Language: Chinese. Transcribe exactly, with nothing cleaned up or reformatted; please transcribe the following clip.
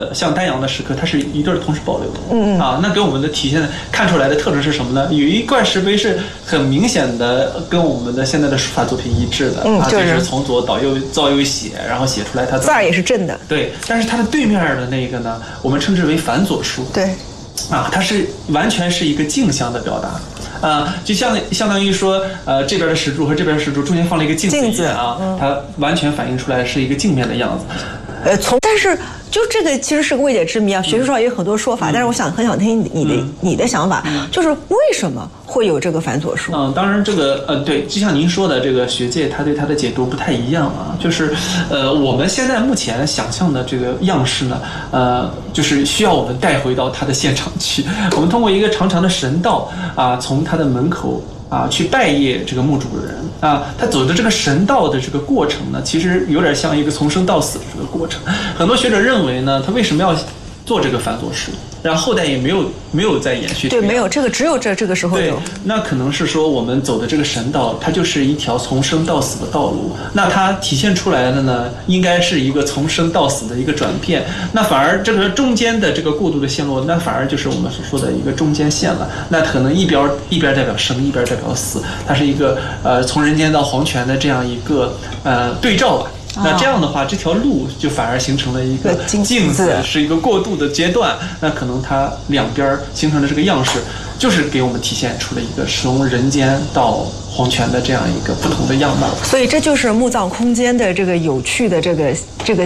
呃，像丹阳的石刻，它是一对同时保留的。嗯嗯啊，那给我们的体现看出来的特征是什么呢？有一块石碑是很明显的跟我们的现在的书法作品一致的， 嗯， 啊， 就是从左到右照右写，然后写出来它字儿也是正的。 对，但是它的对面的那个呢，我们称之为反左书。 对， 啊，它是完全是一个镜像的表达。啊，就像相当于说，呃，这边的石柱和这边的石柱中间放了一个镜子一样啊，嗯、它完全反映出来是一个镜面的样子。 呃，从但是就这个其实是个未解之谜啊，学术上也有很多说法，嗯、但是我想很想听你的、嗯、你的想法，嗯、就是为什么会有这个反左书？ 嗯，当然这个呃，对，就像您说的，这个学界它对它的解读不太一样啊，就是呃，我们现在目前想象的这个样式呢，呃，就是需要我们带回到它的现场去，我们通过一个长长的神道啊，从它的门口。啊，去拜谒这个墓主人啊，他走的这个神道的这个过程呢，其实有点像一个从生到死的这个过程。很多学者认为呢，他为什么要做这个反左书？然后后代也没有没有再延续。 对，没有这个，只有这这个时候有。 对，那可能是说我们走的这个神道，它就是一条从生到死的道路。那它体现出来的呢，应该是一个从生到死的一个转变。那反而这个中间的这个过渡的线路，那反而就是我们所说的一个中间线了。那可能一边一边代表生，一边代表死，它是一个呃从人间到黄泉的这样一个呃对照吧。那这样的话，这条路就反而形成了一个镜子，是一个过渡的阶段。那可能它两边形成的这个样式，就是给我们体现出了一个从人间到黄泉的这样一个不同的样貌。 所以这就是墓葬空间的这个有趣的这个这个。